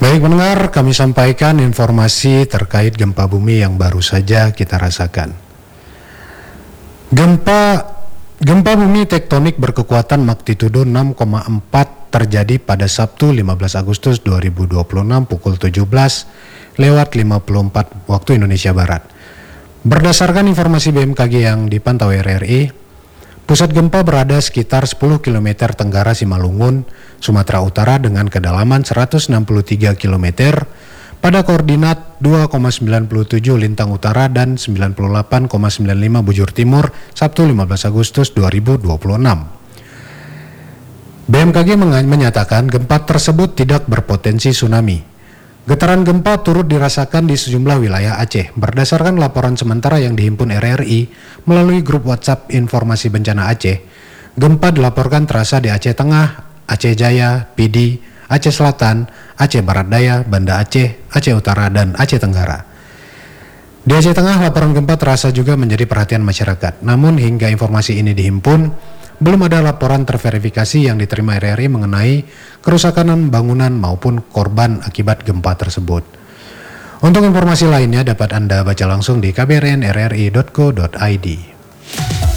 Baik pendengar, kami sampaikan informasi terkait gempa bumi yang baru saja kita rasakan. Gempa bumi tektonik berkekuatan magnitudo 6,4 terjadi pada Sabtu 15 Agustus 2026 pukul 17:54 waktu Indonesia Barat. Berdasarkan informasi BMKG yang dipantau RRI, pusat gempa berada sekitar 10 km tenggara Simalungun, Sumatera Utara dengan kedalaman 163 km pada koordinat 2,97 lintang utara dan 98,95 bujur timur Sabtu 15 Agustus 2026. BMKG menyatakan gempa tersebut tidak berpotensi tsunami. Getaran gempa turut dirasakan di sejumlah wilayah Aceh. Berdasarkan laporan sementara yang dihimpun RRI melalui grup WhatsApp Informasi Bencana Aceh, gempa dilaporkan terasa di Aceh Tengah, Aceh Jaya, Pidi, Aceh Selatan, Aceh Barat Daya, Banda Aceh, Aceh Utara, dan Aceh Tenggara. Di Aceh Tengah, laporan gempa terasa juga menjadi perhatian masyarakat. Namun hingga informasi ini dihimpun, belum ada laporan terverifikasi yang diterima RRI mengenai kerusakan bangunan maupun korban akibat gempa tersebut. Untuk informasi lainnya dapat Anda baca langsung di kbrnrri.co.id.